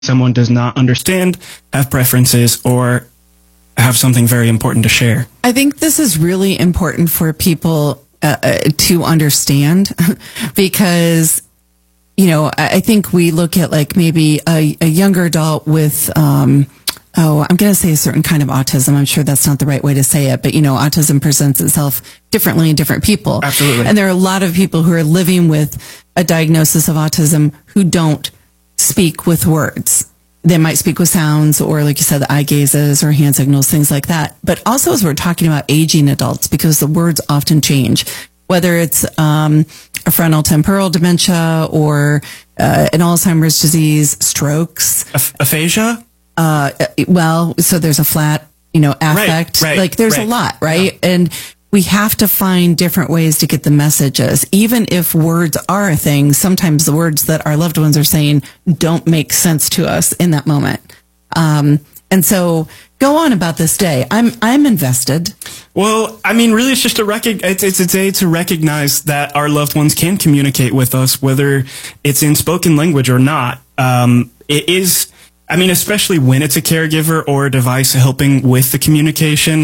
someone does not understand, have preferences, or have something very important to share. I think this is really important for people to understand because, you know, I think we look at like maybe a younger adult with, I'm going to say a certain kind of autism. I'm sure that's not the right way to say it, but you know, autism presents itself differently in different people. Absolutely. And there are a lot of people who are living with a diagnosis of autism who don't speak with words. They might speak with sounds or, like you said, the eye gazes or hand signals, things like that. But also as we're talking about aging adults, because the words often change, whether it's a frontal temporal dementia or an Alzheimer's disease, strokes. Aphasia? Well, so there's a flat, affect. Right, like there's a lot, right? Yeah. And we have to find different ways to get the messages. Even if words are a thing, sometimes the words that our loved ones are saying don't make sense to us in that moment. And so go on about this day. I'm invested. Well, I mean, really, it's just it's a day to recognize that our loved ones can communicate with us, whether it's in spoken language or not. It is, I mean, especially when it's a caregiver or a device helping with the communication.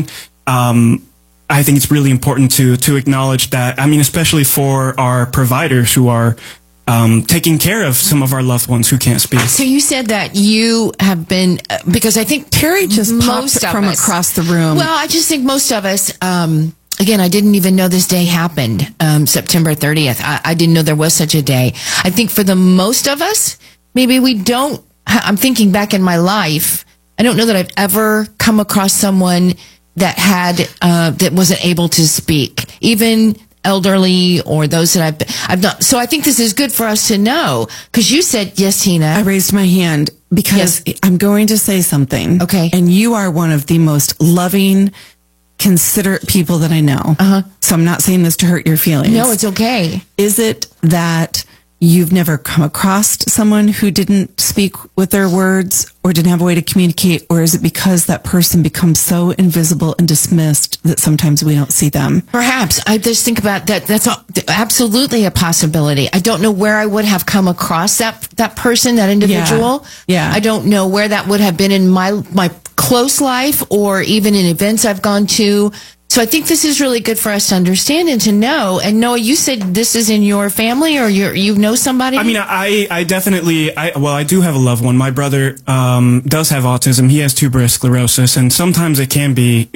I think it's really important to acknowledge that. I mean, especially for our providers who are taking care of some of our loved ones who can't speak. So you said that you have been, because I think Terry just popped from across the room. Well, I just think most of us, again, I didn't even know this day happened, September 30th. I didn't know there was such a day. I think for the most of us, maybe we don't, I'm thinking back in my life, I don't know that I've ever come across someone that had, that wasn't able to speak, even elderly or those that I've not. So I think this is good for us to know, because you said, yes, Tina. I raised my hand because I'm going to say something. Okay. And you are one of the most loving, considerate people that I know. So I'm not saying this to hurt your feelings. No, it's okay. Is it that you've never come across someone who didn't speak with their words or didn't have a way to communicate? Or is it because that person becomes so invisible and dismissed that sometimes we don't see them? Perhaps. I just think about that. That's absolutely a possibility. I don't know where I would have come across that person, that individual. Yeah. I don't know where that would have been in my close life or even in events I've gone to. So I think this is really good for us to understand and to know. And Noah, you said this is in your family or you know somebody? I mean, I definitely, I do have a loved one. My brother does have autism. He has tuberous sclerosis, and sometimes it can be,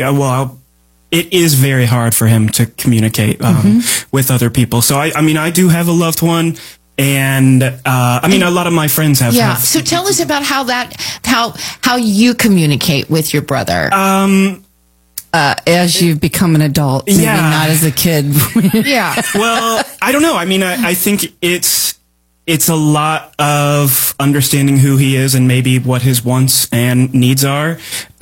it is very hard for him to communicate with other people. So, I do have a loved one. And, a lot of my friends have. Yeah. So tell us about how you communicate with your brother. As you've become an adult, maybe not as a kid. Yeah. Well, I don't know. I mean, I think it's a lot of understanding who he is and maybe what his wants and needs are.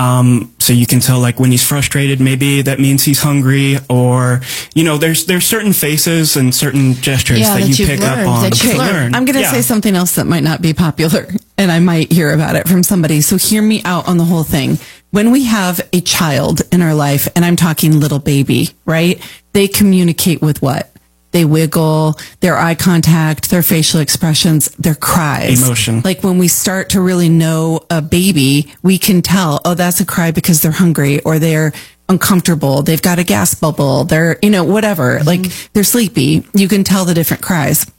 So you can tell, like, when he's frustrated, maybe that means he's hungry, or, there's certain faces and certain gestures that you pick up on. I'm going to say something else that might not be popular, and I might hear about it from somebody. So hear me out on the whole thing. When we have a child in our life, and I'm talking little baby, right? They communicate with what? They wiggle, their eye contact, their facial expressions, their cries. Emotion. Like when we start to really know a baby, we can tell, oh, that's a cry because they're hungry or they're uncomfortable. They've got a gas bubble. They're, whatever. Like they're sleepy. You can tell the different cries.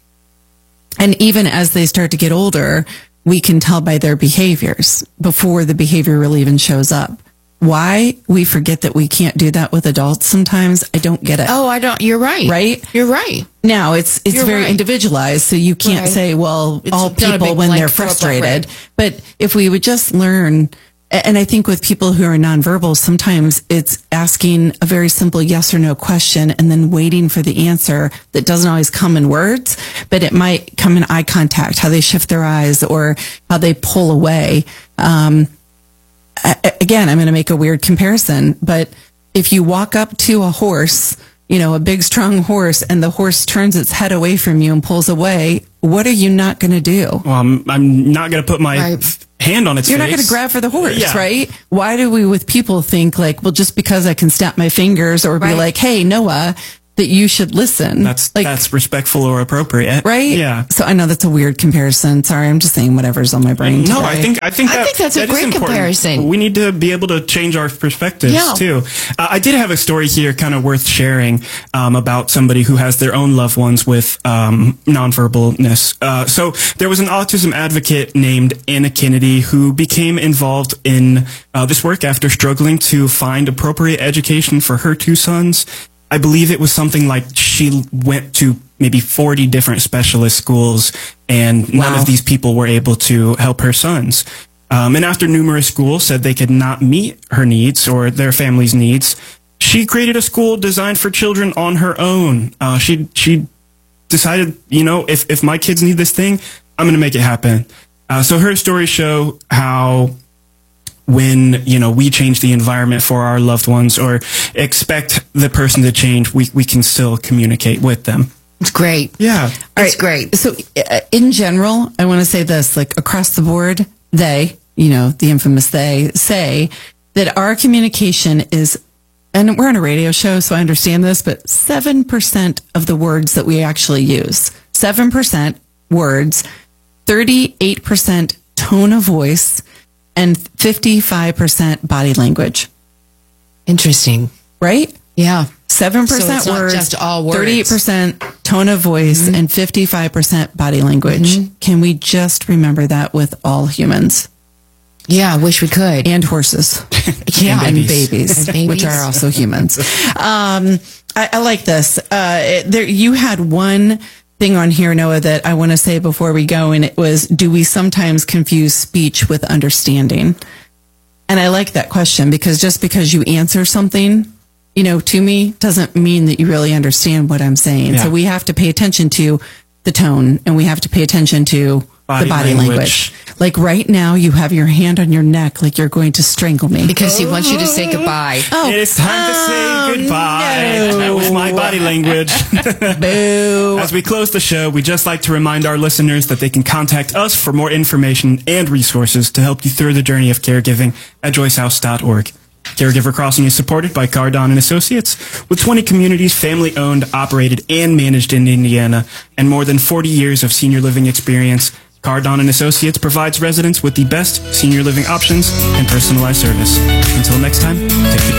And even as they start to get older, we can tell by their behaviors before the behavior really even shows up. Why we forget that we can't do that with adults sometimes, I don't get it. Oh, I don't. You're right. Right? You're right. Now, it's very individualized, so you can't say, well, it's all people when they're frustrated. But if we would just learn, and I think with people who are nonverbal, sometimes it's asking a very simple yes or no question and then waiting for the answer that doesn't always come in words, but it might come in eye contact, how they shift their eyes or how they pull away. Again, I'm going to make a weird comparison, but if you walk up to a horse, a big, strong horse, and the horse turns its head away from you and pulls away, what are you not going to do? Well, I'm not going to put my hand on its face. You're not going to grab for the horse, right? Why do we with people think like, well, just because I can snap my fingers or be like, hey, Noah, that you should listen. That's respectful or appropriate, right? Yeah. So I know that's a weird comparison. Sorry, I'm just saying whatever's on my brain. No, today. I think that's a great comparison. We need to be able to change our perspectives Yeah. too. I did have a story here, kind of worth sharing, about somebody who has their own loved ones with nonverbalness. So there was an autism advocate named Anna Kennedy who became involved in this work after struggling to find appropriate education for her two sons. I believe it was something like she went to maybe 40 different specialist schools, and none of these people were able to help her sons. And after numerous schools said they could not meet her needs or their family's needs, she created a school designed for children on her own. She decided, if my kids need this thing, I'm going to make it happen. So her stories show how when, we change the environment for our loved ones or expect the person to change, we can still communicate with them. It's great. Yeah. It's great. So in general, I want to say this, like across the board, the infamous they say that our communication is, and we're on a radio show, so I understand this, but 7% of the words that we actually use, 7% words, 38% tone of voice, and 55% body language. Interesting. Right? Yeah. 7% So it's not words, just all words. 38% tone of voice, and 55% body language. Can we just remember that with all humans? Yeah, I wish we could. And horses. Yeah, and babies, And babies. which are also humans. I like this. You had one thing on here, Noah, that I want to say before we go, and it was, do we sometimes confuse speech with understanding? And I like that question because just because you answer something, to me, doesn't mean that you really understand what I'm saying. Yeah. So we have to pay attention to the tone, and we have to pay attention to the body language. Like right now, you have your hand on your neck like you're going to strangle me. Because he wants you to say goodbye. It is time to say goodbye. no. That was my body language. Boo. As we close the show, we'd just like to remind our listeners that they can contact us for more information and resources to help you through the journey of caregiving at joycehouse.org. Caregiver Crossing is supported by Cardon & Associates, with 20 communities family-owned, operated, and managed in Indiana, and more than 40 years of senior living experience. Cardon & Associates provides residents with the best senior living options and personalized service. Until next time, take good care.